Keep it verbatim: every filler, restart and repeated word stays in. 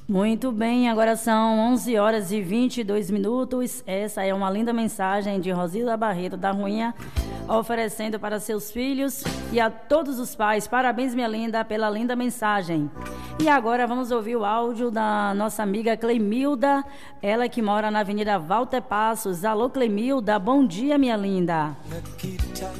Muito bem, agora são onze horas e vinte e dois minutos. Essa é uma linda mensagem de Rosilda Barreto da Ruinha, oferecendo para seus filhos e a todos os pais. Parabéns, minha linda, pela linda mensagem. E agora vamos ouvir o áudio da nossa amiga Cleimilda, ela que mora na Avenida Walter Passos. Alô, Cleimilda, bom dia, minha linda.